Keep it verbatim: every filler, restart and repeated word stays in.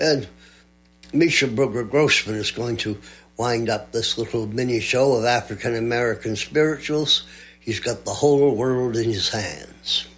And Misha Brugger Grossman is going to wind up this little mini show of African American spirituals. He's got the whole world in his hands.